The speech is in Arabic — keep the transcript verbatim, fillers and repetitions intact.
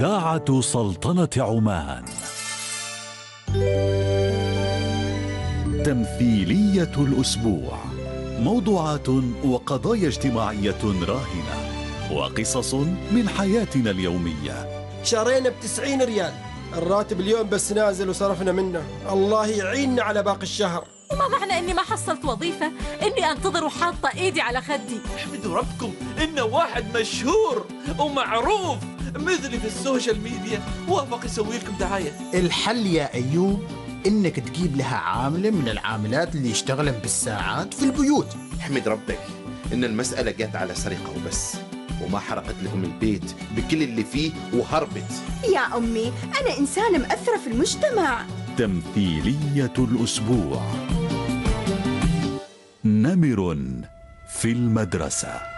ساعة سلطنة عمان. تمثيلية الأسبوع، موضوعات وقضايا اجتماعية راهنة وقصص من حياتنا اليومية. شارينا بتسعين ريال، الراتب اليوم بس نازل وصرفنا منه، الله يعيننا على باقي الشهر. وما معنى اني ما حصلت وظيفة اني انتظر وحاطة ايدي على خدي؟ احمدوا ربكم ان واحد مشهور ومعروف مثلي في السوشيال ميديا وافق يسوي لكم دعاية. الحل يا ايوب انك تجيب لها عاملة من العاملات اللي يشتغلن بالساعات في البيوت. احمد ربك ان المسألة جت على سرقة وبس، وما حرقت لهم البيت بكل اللي فيه وهربت. يا أمي أنا إنسانة مؤثرة في المجتمع. تمثيلية الأسبوع، نمر في المدرسة.